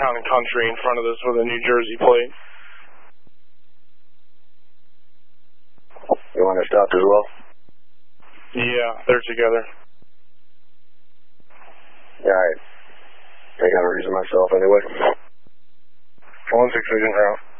Town and Country in front of this with a New Jersey plate. You want to stop as well? Yeah, they're together. Alright. I gotta reason myself anyway. 1-6 Agent Route.